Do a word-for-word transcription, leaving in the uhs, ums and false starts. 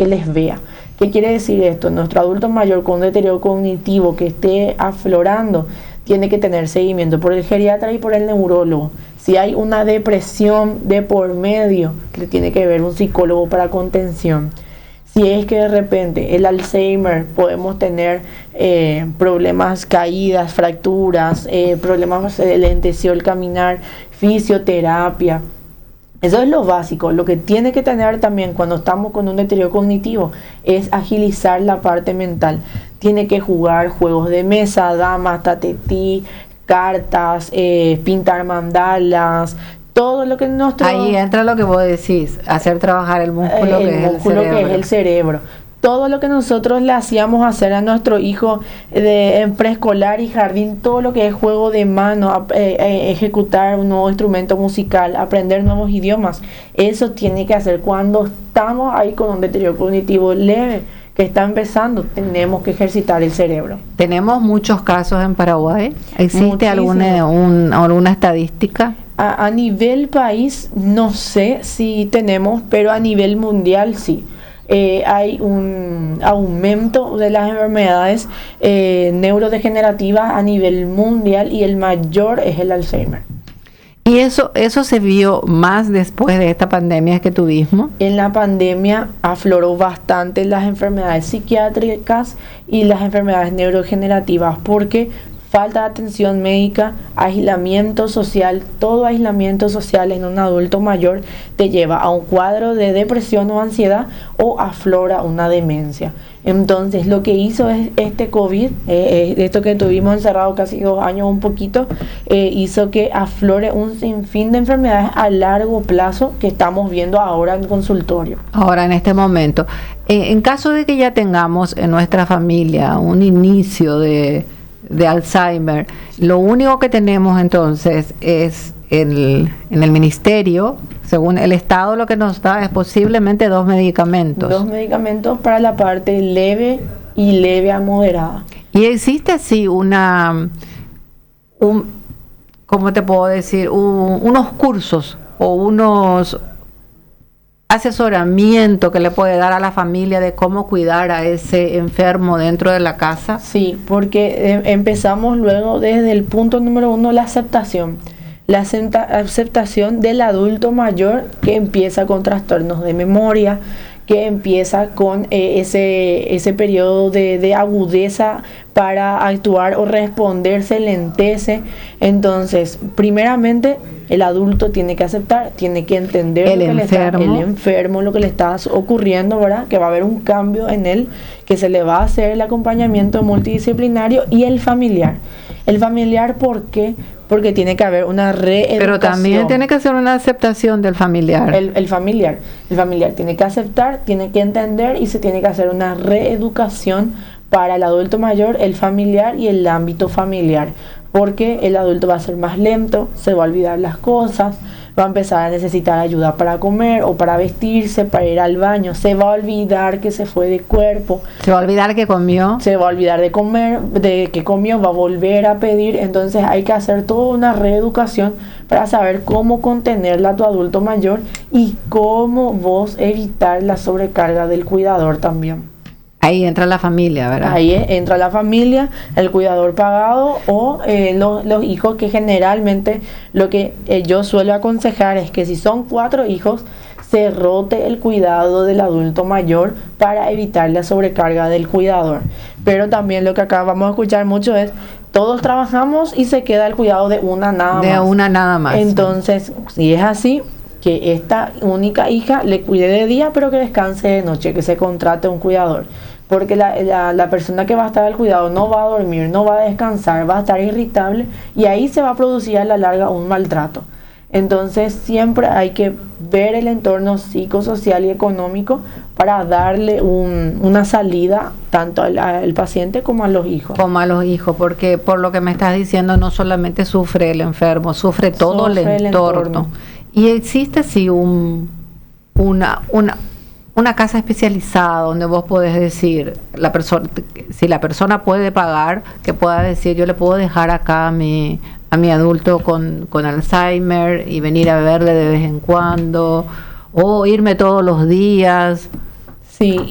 que les vea. ¿Qué quiere decir esto? Nuestro adulto mayor con un deterioro cognitivo que esté aflorando tiene que tener seguimiento por el geriatra y por el neurólogo. Si hay una depresión de por medio, le tiene que ver un psicólogo para contención. Si es que de repente el Alzheimer, podemos tener eh, problemas, caídas, fracturas, eh, problemas de lenteceo al caminar, fisioterapia. Eso es lo básico. Lo que tiene que tener también cuando estamos con un deterioro cognitivo es agilizar la parte mental. Tiene que jugar juegos de mesa, damas, tatetí, cartas, eh, pintar mandalas, todo lo que nosotros... Ahí entra lo que vos decís, hacer trabajar el músculo, el que, músculo es el que es el cerebro. Todo lo que nosotros le hacíamos hacer a nuestro hijo de, en preescolar y jardín, todo lo que es juego de mano, eh, eh, ejecutar un nuevo instrumento musical, aprender nuevos idiomas, eso tiene que hacer cuando estamos ahí con un deterioro cognitivo leve que está empezando. Tenemos que ejercitar el cerebro. Tenemos muchos casos en Paraguay. ¿Existe Muchísimo. alguna un, alguna estadística? A, a nivel país no sé si tenemos, pero a nivel mundial sí. Eh, hay un aumento de las enfermedades eh, neurodegenerativas a nivel mundial y el mayor es el Alzheimer. ¿Y eso eso se vio más después de esta pandemia que tuvimos? En la pandemia afloró bastante las enfermedades psiquiátricas y las enfermedades neurodegenerativas porque falta de atención médica, aislamiento social. Todo aislamiento social en un adulto mayor te lleva a un cuadro de depresión o ansiedad o aflora una demencia. Entonces lo que hizo es este COVID, eh, eh, esto que tuvimos encerrado casi dos años un poquito, eh, hizo que aflore un sinfín de enfermedades a largo plazo que estamos viendo ahora en consultorio. Ahora en este momento, eh, en caso de que ya tengamos en nuestra familia un inicio de de Alzheimer, lo único que tenemos entonces es el, en el ministerio, según el Estado, lo que nos da es posiblemente dos medicamentos. Dos medicamentos para la parte leve y leve a moderada. Y existe así una, un, ¿cómo te puedo decir? Un, unos cursos o unos asesoramiento que le puede dar a la familia de cómo cuidar a ese enfermo dentro de la casa. Sí, porque eh, empezamos luego desde el punto número uno, la aceptación. La aceptación del adulto mayor que empieza con trastornos de memoria, que empieza con eh, ese, ese periodo de, de agudeza para actuar o responder, se lentece. Entonces, primeramente, el adulto tiene que aceptar, tiene que entender el, lo que enfermo. Le está, el enfermo, lo que le está ocurriendo, ¿verdad? Que va a haber un cambio en él, que se le va a hacer el acompañamiento multidisciplinario y el familiar. El familiar, ¿por qué? Porque tiene que haber una reeducación. Pero también tiene que ser una aceptación del familiar. El, el familiar. El familiar tiene que aceptar, tiene que entender y se tiene que hacer una reeducación para el adulto mayor, el familiar y el ámbito familiar. Porque el adulto va a ser más lento, se va a olvidar las cosas, va a empezar a necesitar ayuda para comer o para vestirse, para ir al baño, se va a olvidar que se fue de cuerpo. Se va a olvidar que comió. Se va a olvidar de comer, de que comió, va a volver a pedir. Entonces hay que hacer toda una reeducación para saber cómo contenerla a tu adulto mayor y cómo vos evitar la sobrecarga del cuidador también. Ahí entra la familia, ¿verdad? Ahí entra la familia, el cuidador pagado o eh, los, los hijos, que generalmente lo que eh, yo suelo aconsejar es que si son cuatro hijos, se rote el cuidado del adulto mayor para evitar la sobrecarga del cuidador. Pero también lo que acá vamos a escuchar mucho es, todos trabajamos y se queda el cuidado de una nada más. De una nada más. Entonces, si es así, que esta única hija le cuide de día, pero que descanse de noche, que se contrate un cuidador. Porque la, la, la persona que va a estar al cuidado no va a dormir, no va a descansar, va a estar irritable y ahí se va a producir a la larga un maltrato. Entonces siempre hay que ver el entorno psicosocial y económico para darle un, una salida tanto al, al paciente como a los hijos. Como a los hijos, porque por lo que me estás diciendo no solamente sufre el enfermo, sufre todo sufre el, entorno. el entorno. Y existe sí un, una... una una casa especializada donde vos podés decir, la persona, si la persona puede pagar, que pueda decir, yo le puedo dejar acá a mi, a mi adulto con, con Alzheimer y venir a verle de vez en cuando, o irme todos los días. Sí,